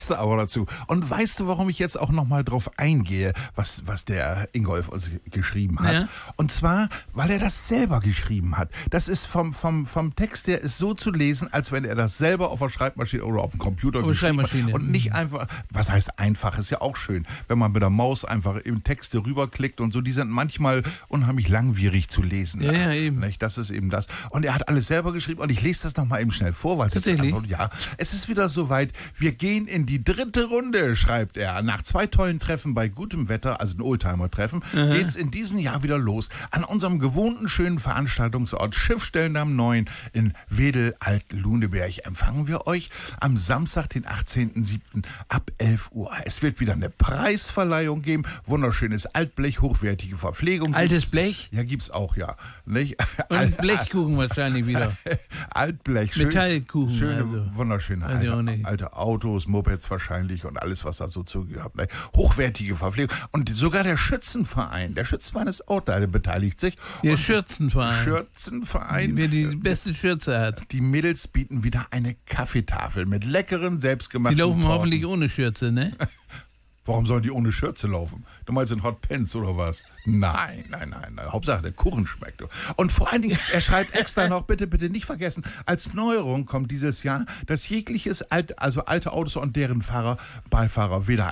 aber dazu. Und weißt du, warum ich jetzt auch nochmal drauf eingehe, was der Ingolf uns geschrieben hat? Ja. Und zwar, weil er das selber geschrieben hat. Das ist vom Text her ist so zu lesen, als wenn er das selber auf der Schreibmaschine oder auf dem Computer geschrieben hat. Und nicht einfach, was heißt einfach, ist ja auch schön, wenn man mit der Maus einfach im Texte rüberklickt und so, die sind manchmal unheimlich langwierig zu lesen. Ja, eben. Nicht? Das ist eben das. Und er hat alles selber geschrieben und ich lese das nochmal eben schnell vor, weil es ist Tatsächlich? es ist wieder soweit, wir gehen in die 3. Runde, schreibt er. Nach 2 tollen Treffen bei gutem Wetter, also ein Oldtimer-Treffen, geht's in diesem Jahr wieder los. An unserem gewohnten schönen Veranstaltungsort Schiffstellendamm 9 in Wedel-Alt-Luneberg empfangen wir euch am Samstag, den 18.07. ab 11 Uhr. Es wird wieder eine Preisverleihung geben, wunderschönes Altblech, hochwertige Verpflegung. Altes Blech? Ja, gibt's auch, ja. Nicht? Und Blechkuchen wahrscheinlich wieder. Altblech, Metallkuchen, schöne, also. wunderschöne Weiß ich auch nicht. alte Autos, Mopeds wahrscheinlich und alles, was da so zugehört. Ne? Hochwertige Verpflegung. Und sogar der Schützenverein ist auch da, der beteiligt sich. Der Und Schürzenverein. Wer die beste Schürze hat. Die Mädels bieten wieder eine Kaffeetafel mit leckeren, Die selbstgemachten laufen Torten. hoffentlich ohne Schürze, ne? Warum sollen die ohne Schürze laufen? Du meinst in Hot Pants oder was? Nein. Hauptsache der Kuchen schmeckt. Und vor allen Dingen, er schreibt extra noch, bitte nicht vergessen, als Neuerung kommt dieses Jahr, dass jegliches alte Autos und deren Beifahrer weder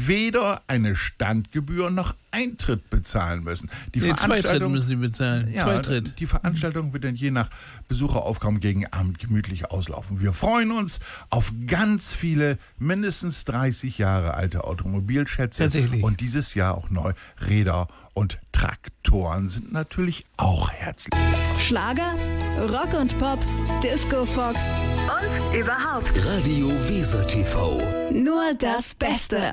eine Standgebühr noch Eintritt bezahlen müssen. Zweitritt müssen sie bezahlen. Ja, Zweitritt. die Veranstaltung wird dann je nach Besucheraufkommen gegen Abend gemütlich auslaufen. Wir freuen uns auf ganz viele, mindestens 30 Jahre alte Automobilschätze. Tatsächlich. Und dieses Jahr auch neu Räder und Traktoren sind natürlich auch herzlich. Schlager, Rock und Pop, Disco Fox und überhaupt Radio Weser TV. nur das Beste.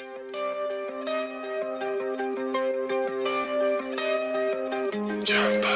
Jump.